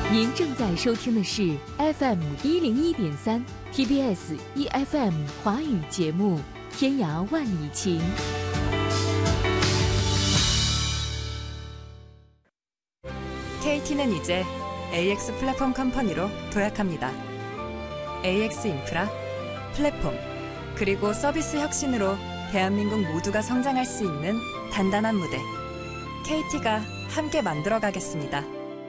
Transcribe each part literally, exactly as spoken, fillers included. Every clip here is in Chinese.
您正在收听的是 F M 一零一点三 T B S E F M 华语节目《天涯万里情》。 케이티는 이제 에이엑스 플랫폼 컴퍼니로 도약합니다. 에이엑스 인프라, 플랫폼, 그리고 서비스 혁신으로 대한민국 모두가 성장할 수 있는 단단한 무대. 케이티가 함께 만들어가겠습니다.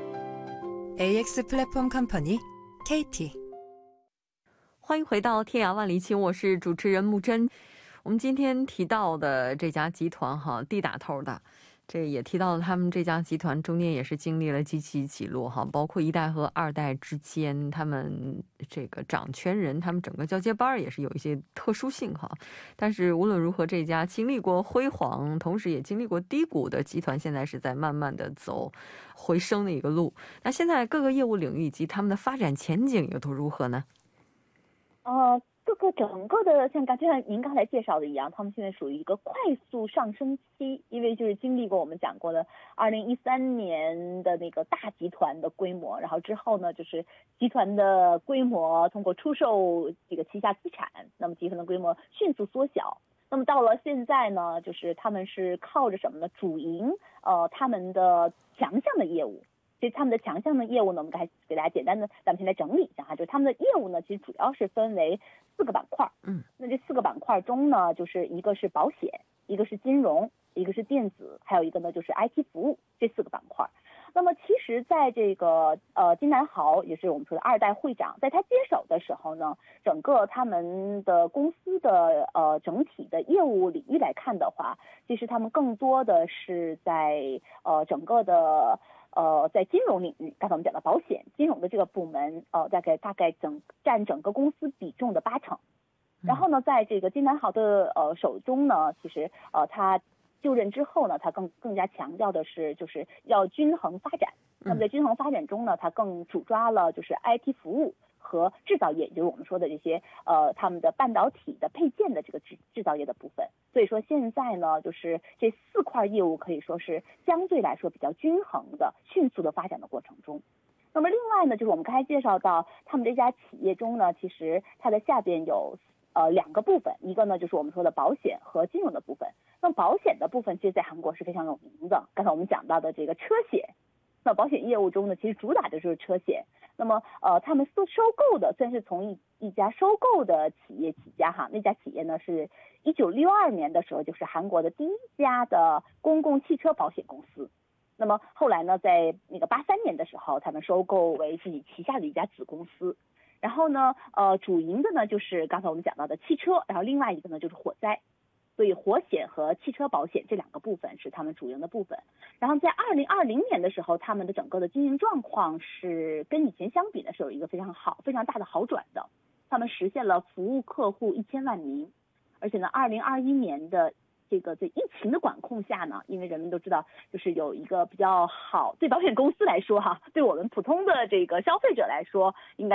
에이엑스 플랫폼 컴퍼니 케이티。 欢迎回到天涯万里情，我是主持人木真。我们今天提到的这家集团哈，地打头的，这也提到了他们这家集团中间也是经历了极起起落哈，包括一代和二代之间，他们这个掌权人，他们整个交接班也是有一些特殊性哈。但是无论如何，这家经历过辉煌，同时也经历过低谷的集团，现在是在慢慢的走回升的一个路。那现在各个业务领域以及他们的发展前景又都如何呢？ 呃，各个整个的像刚就像您刚才介绍的一样，他们现在属于一个快速上升期，因为就是经历过我们讲过的二零一三年的那个大集团的规模，然后之后呢，就是集团的规模通过出售这个旗下资产，那么集团的规模迅速缩小。那么到了现在呢，就是他们是靠着什么呢？主营呃他们的强项的业务。其实他们的强项的业务呢，我们该给大家简单的，咱们先来整理一下哈。就是他们的业务呢，其实主要是分为四个板块。嗯，那这四个板块中呢，就是一个是保险，一个是金融，一个是电子，还有一个呢就是 I T 服务，这四个板块。那么其实在这个呃金南豪，也是我们说的二代会长，在他接手的时候呢，整个他们的公司的呃整体的业务领域来看的话，其实他们更多的是在呃整个的呃在金融领域，刚才我们讲的保险金融的这个部门，呃大概大概整占整个公司比重的八成。然后呢，在这个金南豪的呃手中呢，其实呃他就任之后呢，他更更加强调的是就是要均衡发展。那么在均衡发展中呢，他更主抓了就是 I T 服务和制造业，也就是我们说的这些呃他们的半导体的配件的这个制制造业的部分。所以说现在呢，就是这四块业务可以说是相对来说比较均衡的、迅速的发展的过程中。那么另外呢，就是我们刚才介绍到他们这家企业中呢，其实它的下边有呃两个部分，一个呢就是我们说的保险和金融的部分。那么保险的部分其实在韩国是非常有名的，刚才我们讲到的这个车险，那保险业务中呢，其实主打的就是车险。那么呃他们收收购的虽然是从一一家收购的企业起家哈，那家企业呢是一九六二年的时候就是韩国的第一家的公共汽车保险公司。那么后来呢，在那个八三年的时候，他们收购为自己旗下的一家子公司。然后呢，呃，主营的呢就是刚才我们讲到的汽车，然后另外一个呢就是火灾。所以火险和汽车保险这两个部分是他们主营的部分。然后在二零二零年的时候，他们的整个的经营状况是跟以前相比呢是有一个非常好、非常大的好转的。他们实现了服务客户一千万名，而且呢，二零二一年的这个在疫情的管控下呢，因为人们都知道，就是有一个比较好，对保险公司来说哈，对我们普通的这个消费者来说，应该